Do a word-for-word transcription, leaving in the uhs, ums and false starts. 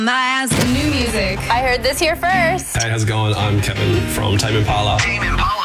My ass, new music. I heard this here first. Hey, how's it going? I'm Kevin from Tame Impala. Tame Impala.